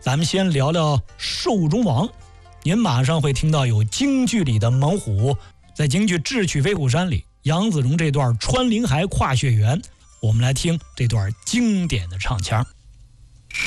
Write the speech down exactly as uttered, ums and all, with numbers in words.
咱们先聊聊兽中王。您马上会听到有京剧里的猛虎，在京剧《智取飞虎山》里，杨子荣这段穿林海跨雪原，我们来听这段经典的唱腔。